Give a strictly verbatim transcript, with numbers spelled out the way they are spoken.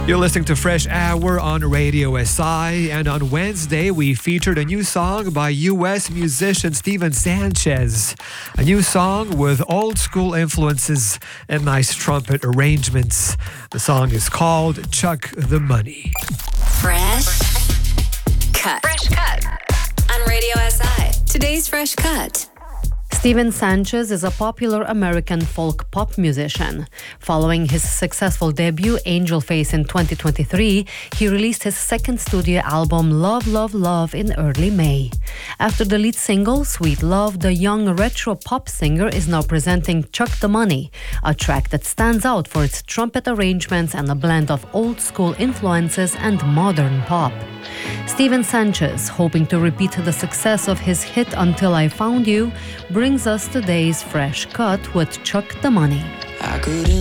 You're listening to Fresh Hour on Radio S I, and on Wednesday we featured a new song by U S musician Steven Sanchez. A new song with old school influences and nice trumpet arrangements. The song is called Chuck the Money. Fresh Cut. Fresh Cut on Radio S I. Today's Fresh Cut. Steven Sanchez is a popular American folk pop musician. Following his successful debut, Angel Face, in twenty twenty-three, he released his second studio album, Love, Love, Love, in early May. After the lead single, Sweet Love, the young retro pop singer is now presenting Chuck the Money, a track that stands out for its trumpet arrangements and a blend of old school influences and modern pop. Steven Sanchez, hoping to repeat the success of his hit Until I Found You, brings us today's Fresh Cut with Chuck the Money. I couldn't